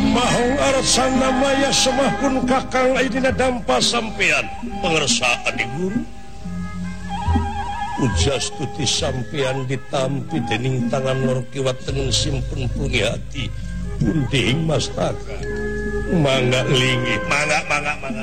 sana Maya semahpun kakang Aidina dampa sampean pengersaan di guru ujas tuti sampean ditampi dening tangan lor kiwat tenun simpun pungi hati punding mastaka mangga lingi mangga